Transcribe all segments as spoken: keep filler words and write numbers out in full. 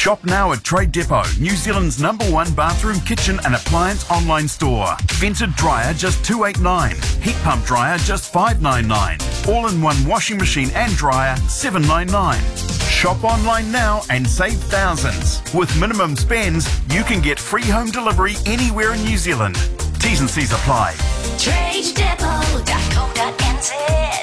Shop now at Trade Depot, New Zealand's number one bathroom, kitchen and appliance online store. Vented dryer just two hundred eighty-nine dollars. Heat pump dryer just five hundred ninety-nine dollars. All-in-one washing machine and dryer seven hundred ninety-nine dollars. Shop online now and save thousands. With minimum spends, you can get free home delivery anywhere in New Zealand. T's and C's apply. trade depot dot co dot n z.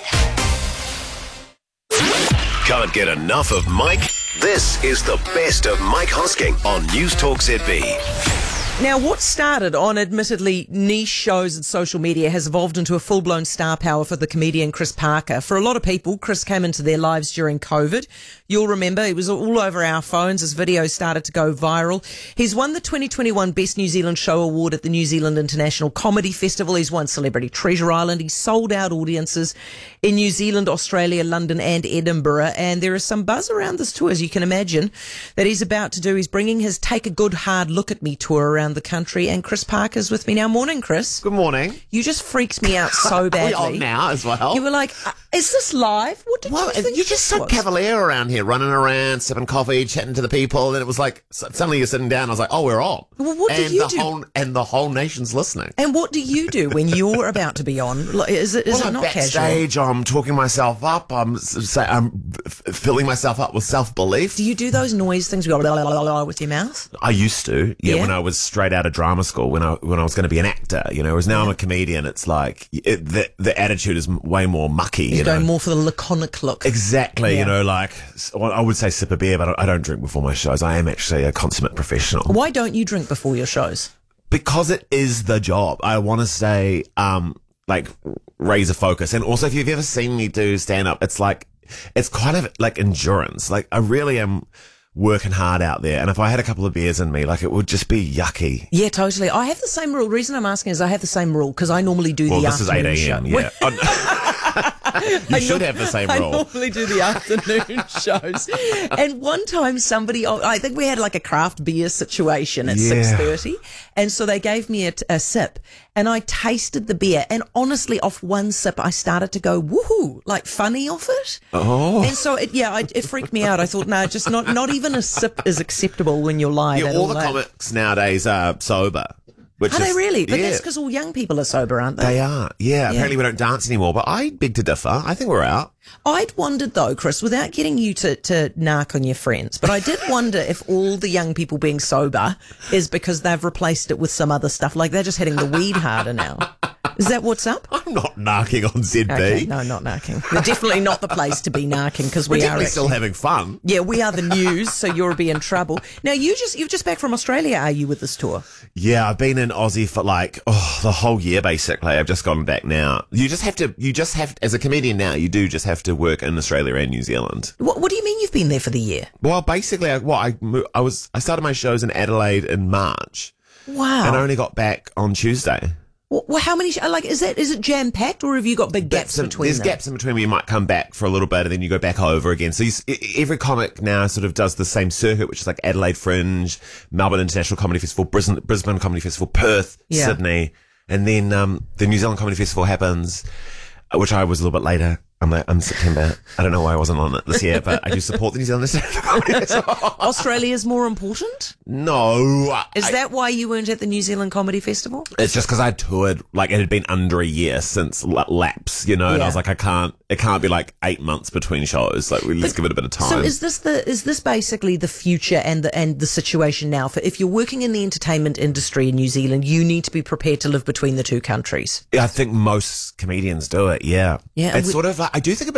Can't get enough of Mike? This is the best of Mike Hosking on News Talk Z B. Now, what started on admittedly niche shows and social media has evolved into a full-blown star power for the comedian Chris Parker. For a lot of people, Chris came into their lives during COVID. You'll remember it was all over our phones as videos started to go viral. He's won the twenty twenty-one Best New Zealand Show Award at the New Zealand International Comedy Festival. He's won Celebrity Treasure Island. He's sold out audiences in New Zealand, Australia, London and Edinburgh. And there is some buzz around this tour, as you can imagine, that he's about to do. He's bringing his Take a Good Hard Look at Me tour around the country, and Chris Parker's with me now. Morning, Chris. Good morning. You just freaked me out so badly. Are we on now as well? You were like, uh, is this live? What did Well, you think you're just so was? cavalier around here, running around, sipping coffee, chatting to the people, and it was like, suddenly you're sitting down, I was like, oh, we're on. Well, what do and you the do? Whole, and the whole nation's listening. And what do you do when you're about to be on? Like, Is it, is well, it I'm not casual? backstage, I'm talking myself up, I'm, s- say, I'm f- filling myself up with self-belief. Do you do those noise things where you go blah, blah, blah, blah with your mouth? I used to, yeah, Yeah? when I was straight out of drama school, when I when I was going to be an actor, you know, whereas now I'm a comedian, it's like, it, the, the attitude is m- way more mucky, you You're know. going more for the laconic look. Exactly, Yeah. you know, like, s- well, I would say sip a beer, but I I don't drink before my shows. I am actually a consummate professional. Why don't you drink before your shows? Because it is the job. I want to say, um, like, raise a focus. And also, if you've ever seen me do stand-up, it's like, it's kind of like endurance. Like, I really am working hard out there. And if I had a couple of beers in me, like, it would just be yucky. Yeah, totally. I have the same rule. The reason I'm asking is I have the same rule because I normally do Well, the this is eight afternoon a.m., show. yeah. Oh, you I should nor- have the same I rule. normally do the afternoon shows. And one time somebody, oh, I think we had like a craft beer situation at Yeah. six thirty. And so they gave me a, t- a sip and I tasted the beer. And honestly, off one sip, I started to go, woohoo, like funny off it. Oh. And so, it, yeah, I, it freaked me out. I thought, no, just not, not even a sip is acceptable when you're live. Yeah, at all the that. comics nowadays are sober. Which Are is, they really? But yeah. that's because all young people are sober, aren't they? They are, yeah. Apparently we don't dance anymore, but I beg to differ. I think we're out. I'd wondered though, Chris, without getting you to, to narc on your friends, but I did wonder if all the young people being sober is because they've replaced it with some other stuff, like they're just hitting the weed harder now. Is that what's up? I'm not narking on Z B. Okay, no, not narking. We're definitely not the place to be narking because we We're are definitely actually, still having fun. yeah, we are the news, so you'll be in trouble. Now, you just you're just back from Australia, are you, with this tour? Yeah, I've been in Aussie for like, oh, the whole year basically. I've just gone back now. You just have to, you just have, as a comedian now, you do just have to work in Australia and New Zealand. What, what do you mean you've been there for the year? Well, basically, I, well, I, mo- I was, I started my shows in Adelaide in March Wow. and I only got back on Tuesday. Well, well, how many? Sh- like, is that is it jam packed, or have you got big gaps Some- between there's them? gaps in between where you might come back for a little bit and then you go back over again. So you, s- e- every comic now sort of does the same circuit, which is like Adelaide Fringe, Melbourne International Comedy Festival, Brisbane, Brisbane Comedy Festival, Perth, Yeah. Sydney, and then um, the New Zealand Comedy Festival happens, uh, which I was a little bit later. I'm like, I'm September. I don't know why I wasn't on it this year, but I do support the New Zealand International Comedy Festival. Australia's more important? No. Is I- that why you weren't at the New Zealand Comedy Festival? It's just because I toured, like, it had been under a year since la- lapse, you know, and Yeah. I was like, I can't, it can't be like eight months between shows. Like, we let's give it a bit of time. So is this the is this basically the future and the and the situation now? For if you're working in the entertainment industry in New Zealand, you need to be prepared to live between the two countries. I think most comedians do it, yeah. Yeah, and It's we- sort of, like, I do think about